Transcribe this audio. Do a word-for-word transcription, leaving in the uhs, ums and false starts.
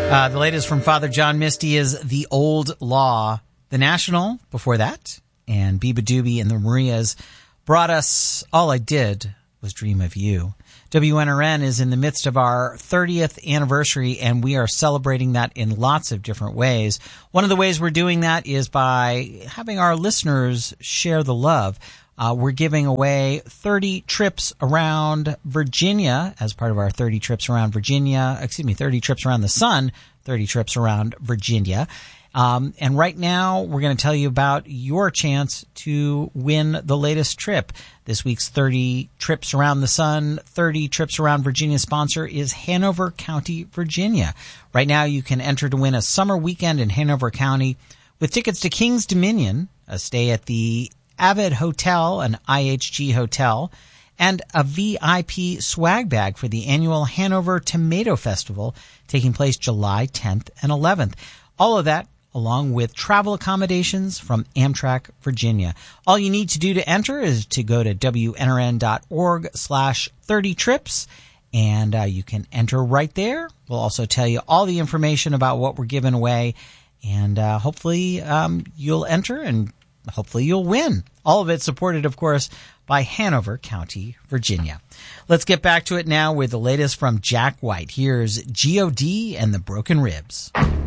Uh, the latest from Father John Misty is The Old Law. The National before that, and Biba Doobie and the Marias brought us All I Did Was Dream of You. W N R N is in the midst of our thirtieth anniversary, and we are celebrating that in lots of different ways. One of the ways we're doing that is by having our listeners share the love. Uh, we're giving away thirty trips around Virginia as part of our thirty trips around Virginia, excuse me, thirty trips around the sun, thirty trips around Virginia. Um, and right now, we're going to tell you about your chance to win the latest trip. This week's thirty trips around the sun, thirty trips around Virginia sponsor is Hanover County, Virginia. Right now, you can enter to win a summer weekend in Hanover County with tickets to King's Dominion, a stay at the Avid Hotel, an I H G hotel, and a V I P swag bag for the annual Hanover Tomato Festival taking place July tenth and eleventh. All of that along with travel accommodations from Amtrak Virginia. All you need to do to enter is to go to W N R N dot org slash thirty trips, and uh, you can enter right there. We'll also tell you all the information about what we're giving away, and uh, hopefully um, you'll enter and hopefully you'll win. All of it supported, of course, by Hanover County, Virginia. Let's get back to it now with the latest from Jack White. Here's G O D and the Broken Ribs.